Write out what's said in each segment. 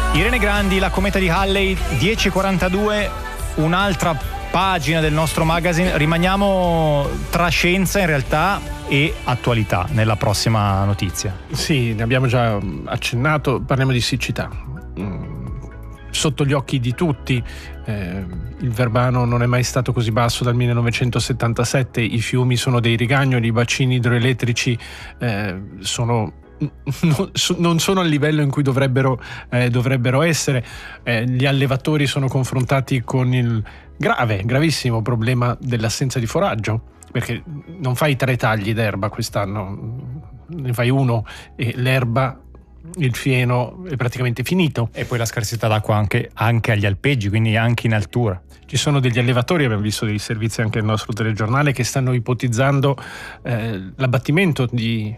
Irene Grandi, La cometa di Halley, 10:42, un'altra pagina del nostro magazine. Rimaniamo tra scienza in realtà e attualità nella prossima notizia. Sì, ne abbiamo già accennato, parliamo di siccità. Sotto gli occhi di tutti, il Verbano non è mai stato così basso dal 1977, i fiumi sono dei rigagnoli, i bacini idroelettrici non sono al livello in cui dovrebbero essere. Gli allevatori sono confrontati con il gravissimo problema dell'assenza di foraggio, perché non fai 3 tagli d'erba quest'anno, ne fai uno e l'erba, il fieno è praticamente finito. E poi la scarsità d'acqua anche agli alpeggi, quindi anche in altura. Ci sono degli allevatori, abbiamo visto dei servizi anche nel nostro telegiornale, che stanno ipotizzando l'abbattimento di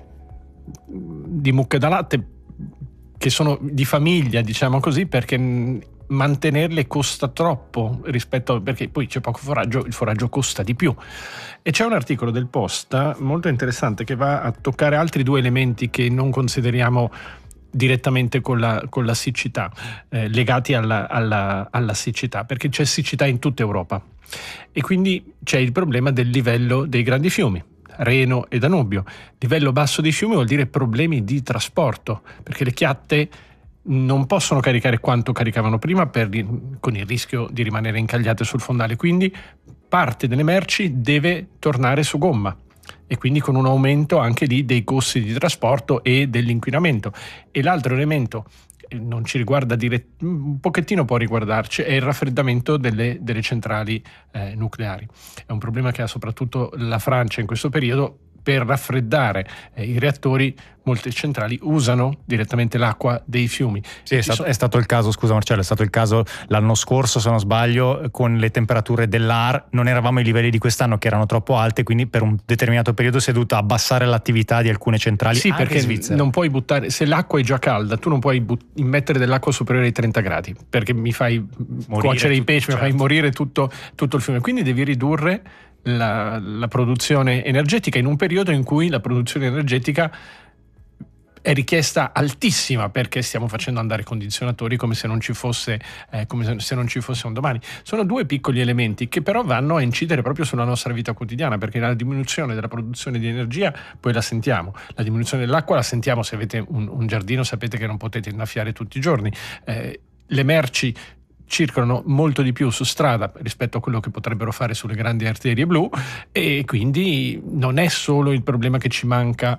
mucche da latte che sono di famiglia, diciamo così, perché mantenerle costa troppo perché poi c'è poco foraggio, il foraggio costa di più. E c'è un articolo del Post molto interessante che va a toccare altri 2 elementi che non consideriamo direttamente con la siccità, legati alla siccità, perché c'è siccità in tutta Europa e quindi c'è il problema del livello dei grandi fiumi, Reno e Danubio. Livello basso dei fiumi vuol dire problemi di trasporto, perché le chiatte non possono caricare quanto caricavano prima con il rischio di rimanere incagliate sul fondale, quindi parte delle merci deve tornare su gomma e quindi con un aumento anche lì dei costi di trasporto e dell'inquinamento. E l'altro elemento non ci riguarda un pochettino può riguardarci, è il raffreddamento delle centrali nucleari. È un problema che ha soprattutto la Francia in questo periodo. Per raffreddare i reattori, molte centrali usano direttamente l'acqua dei fiumi. Sì, è stato il caso, scusa Marcello, è stato il caso l'anno scorso, se non sbaglio, con le temperature dell'AR. Non eravamo ai livelli di quest'anno, che erano troppo alte, quindi per un determinato periodo si è dovuta abbassare l'attività di alcune centrali. Sì, anche perché in Svizzera. Non puoi buttare, se l'acqua è già calda, tu non puoi immettere dell'acqua superiore ai 30 gradi, perché mi fai cuocere i pesci, certo. Mi fai morire tutto il fiume. Quindi devi ridurre la produzione energetica in un periodo in cui la produzione energetica è richiesta altissima, perché stiamo facendo andare condizionatori come se non ci fosse un domani. Sono 2 piccoli elementi che però vanno a incidere proprio sulla nostra vita quotidiana, perché la diminuzione della produzione di energia poi la sentiamo, la diminuzione dell'acqua la sentiamo. Se avete un giardino sapete che non potete innaffiare tutti i giorni, le merci circolano molto di più su strada rispetto a quello che potrebbero fare sulle grandi arterie blu, e quindi non è solo il problema che ci manca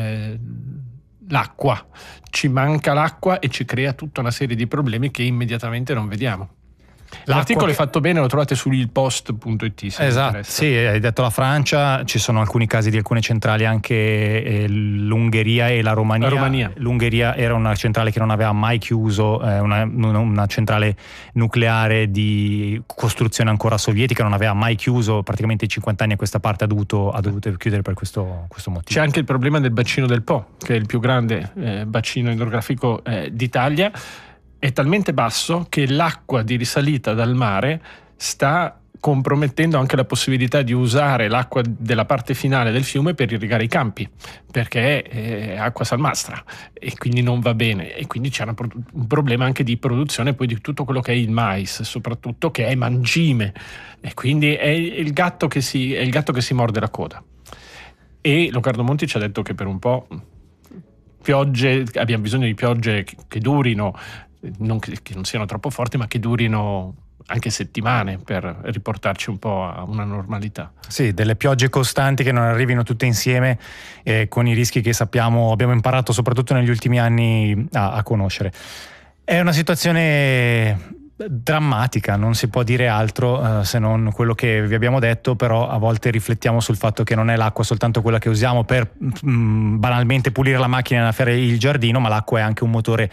l'acqua, ci manca l'acqua e ci crea tutta una serie di problemi che immediatamente non vediamo. L'articolo è fatto bene, lo trovate su ilpost.it. Esatto, sì, hai detto la Francia, ci sono alcuni casi di alcune centrali, anche l'Ungheria e la Romania. L'Ungheria era una centrale che non aveva mai chiuso, una centrale nucleare di costruzione ancora sovietica, non aveva mai chiuso, praticamente 50 anni a questa parte ha dovuto chiudere per questo motivo. C'è anche il problema del bacino del Po, che è il più grande bacino idrografico d'Italia. È talmente basso che l'acqua di risalita dal mare sta compromettendo anche la possibilità di usare l'acqua della parte finale del fiume per irrigare i campi, perché è acqua salmastra e quindi non va bene, e quindi c'è un problema anche di produzione poi di tutto quello che è il mais, soprattutto, che è mangime, e quindi è il gatto che si morde la coda. E Leonardo Monti ci ha detto che per un po' abbiamo bisogno di piogge che durino, che non siano troppo forti, ma che durino anche settimane, per riportarci un po' a una normalità. Sì, delle piogge costanti che non arrivino tutte insieme, con i rischi che abbiamo imparato soprattutto negli ultimi anni a conoscere. È una situazione drammatica, non si può dire altro se non quello che vi abbiamo detto, però a volte riflettiamo sul fatto che non è l'acqua soltanto quella che usiamo per banalmente pulire la macchina e fare il giardino, ma l'acqua è anche un motore,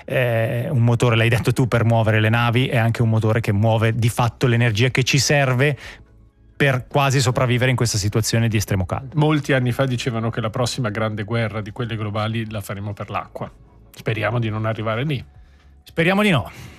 l'hai detto tu, per muovere le navi, è anche un motore che muove di fatto l'energia che ci serve per quasi sopravvivere in questa situazione di estremo caldo. Molti anni fa dicevano che la prossima grande guerra di quelle globali la faremo per l'acqua. Speriamo di non arrivare lì. Speriamo di no.